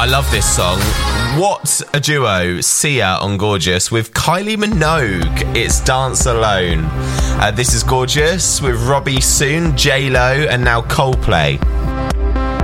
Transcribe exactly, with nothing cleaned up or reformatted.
I love this song. What a duo, Sia on Gorgeous with Kylie Minogue. It's Dance Alone. Uh, this is Gorgeous with Robbie Soon, J-Lo, and now Coldplay.